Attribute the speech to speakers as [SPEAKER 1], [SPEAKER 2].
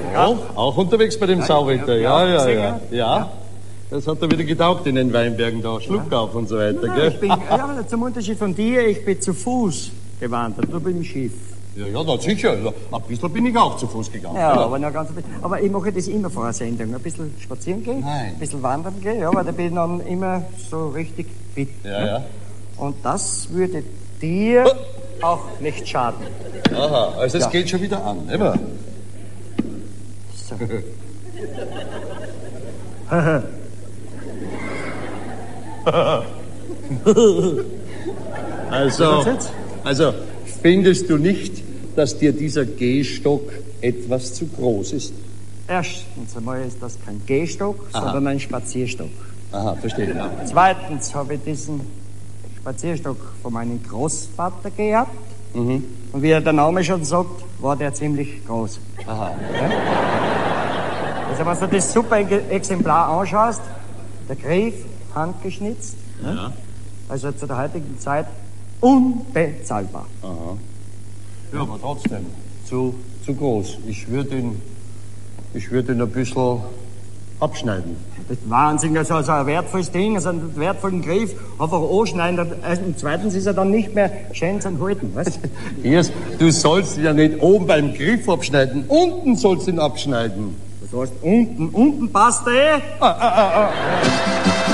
[SPEAKER 1] Ja, auch unterwegs bei dem Sauwetter. Ja. Das hat er wieder getaugt in den Weinbergen da, Schluckauf und so weiter, gell?
[SPEAKER 2] Ich bin, zum Unterschied von dir, ich bin zu Fuß gewandert, du bist im Schiff.
[SPEAKER 1] Ja, na sicher. Ein bisschen bin ich auch zu Fuß gegangen.
[SPEAKER 2] Ja, aber noch ganz ein bisschen. Aber ich mache das immer vor einer Sendung. Ein bisschen spazieren gehen,
[SPEAKER 1] Nein.
[SPEAKER 2] ein bisschen wandern gehen, ja, weil da bin ich dann immer so richtig fit.
[SPEAKER 1] Ja.
[SPEAKER 2] Und das würde dir auch nicht schaden.
[SPEAKER 1] Aha, also es geht schon wieder an, immer.
[SPEAKER 2] So.
[SPEAKER 1] Also, findest du nicht, dass dir dieser Gehstock etwas zu groß ist?
[SPEAKER 2] Erstens einmal ist das kein Gehstock, sondern ein Spazierstock.
[SPEAKER 1] Aha, verstehe. Ja.
[SPEAKER 2] Zweitens habe ich diesen Spazierstock von meinem Großvater gehabt. Und wie der Name schon sagt, war der ziemlich groß.
[SPEAKER 1] Aha.
[SPEAKER 2] Ja? Also wenn du das super Exemplar anschaust, der Griff, handgeschnitzt,
[SPEAKER 1] Ja.
[SPEAKER 2] also zu der heutigen Zeit unbezahlbar.
[SPEAKER 1] Aha. Ja, aber trotzdem, zu groß. Ich würde ihn ein bisschen abschneiden.
[SPEAKER 2] Das ist Wahnsinn, also ein wertvolles Ding, also einen wertvollen Griff, einfach anschneiden. Und zweitens ist er dann nicht mehr schön zu halten, weißt du?
[SPEAKER 1] Erst, du sollst ihn ja nicht oben beim Griff abschneiden, unten sollst du ihn abschneiden.
[SPEAKER 2] Das heißt, unten passt er eh.